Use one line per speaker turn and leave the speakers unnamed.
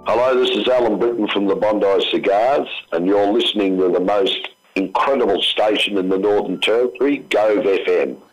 Hello, this is Alan Britton from the Bondi Cigars, and you're listening to the most incredible station in the Northern Territory, Gove FM.